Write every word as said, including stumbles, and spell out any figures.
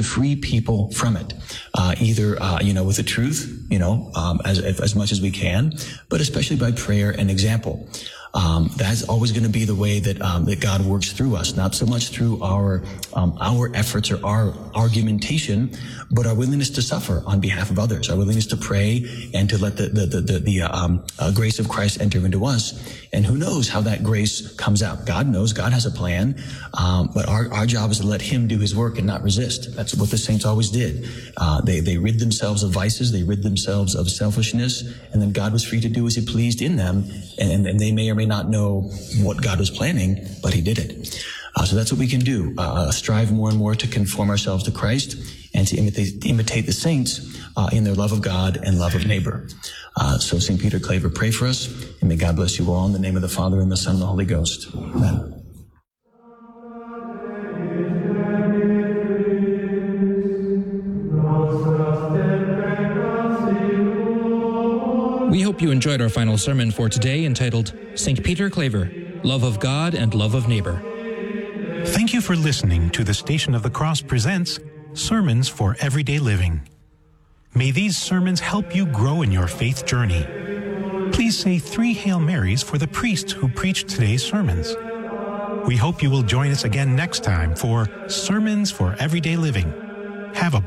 free people from it, uh, either, uh, you know, with the truth, you know, um, as, as much as we can, but especially by prayer and example. Um, that's always going to be the way that um, that God works through us, not so much through our um, our efforts or our argumentation, but our willingness to suffer on behalf of others, our willingness to pray and to let the the the, the, the um, uh, grace of Christ enter into us. And who knows how that grace comes out? God knows. God has a plan, um, but our our job is to let Him do His work and not resist. That's what the saints always did. Uh, they they rid themselves of vices, they rid themselves of selfishness, and then God was free to do as He pleased in them, and, and they may or may not know what God was planning, but He did it. Uh, so that's what we can do. Uh, strive more and more to conform ourselves to Christ and to imitate, imitate the saints uh, in their love of God and love of neighbor. Uh, so Saint Peter Claver, pray for us, and may God bless you all in the name of the Father and the Son and the Holy Ghost. Amen. We hope you enjoyed our final sermon for today, entitled Saint Peter Claver, Love of God and Love of Neighbor. Thank you for listening to the Station of the Cross presents Sermons for Everyday Living. May these sermons help you grow in your faith journey. Please say three Hail Marys for the priest who preached today's sermons. We hope you will join us again next time for Sermons for Everyday Living. Have a